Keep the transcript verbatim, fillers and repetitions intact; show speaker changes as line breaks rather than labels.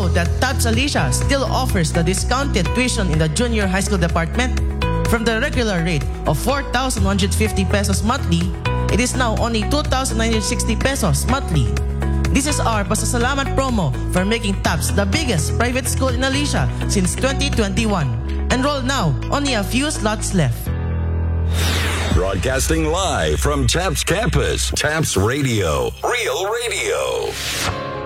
know that TAPS Alicia still offers the discounted tuition in the junior high school department? From the regular rate of four thousand one hundred fifty pesos monthly, it is now only two thousand nine hundred sixty pesos monthly. This is our pasasalamat promo for making TAPS the biggest private school in Alicia since twenty twenty-one. Enroll now, only a few slots left.
Broadcasting live from TAPS campus, TAPS Radio, Real Radio.